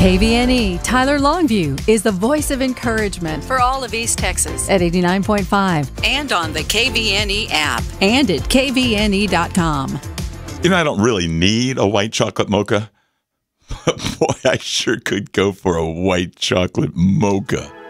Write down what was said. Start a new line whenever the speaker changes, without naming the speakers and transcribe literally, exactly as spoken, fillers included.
K V N E Tyler Longview is the voice of encouragement for all of East Texas at eighty-nine point five
and on the K V N E app
and at K V N E dot com.
You know, I don't really need a white chocolate mocha, but boy, I sure could go for a white chocolate mocha.